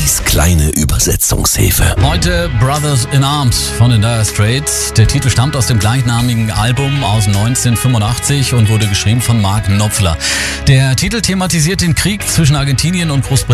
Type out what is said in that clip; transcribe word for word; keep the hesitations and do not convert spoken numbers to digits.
Ollis kleine Übersetzungshilfe. Heute Brothers in Arms von den Dire Straits. Der Titel stammt aus dem gleichnamigen Album aus neunzehnhundertfünfundachtzig und wurde geschrieben von Mark Knopfler. Der Titel thematisiert den Krieg zwischen Argentinien und Großbritannien